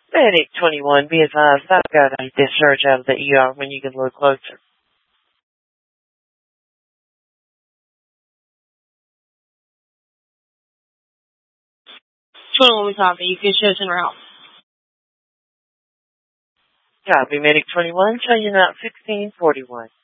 Medic 21, be advised, I've got a discharge out of the ER when you get a little closer. 21 copy. You can show us en route. Copy, Medic 21, showing you out 1641.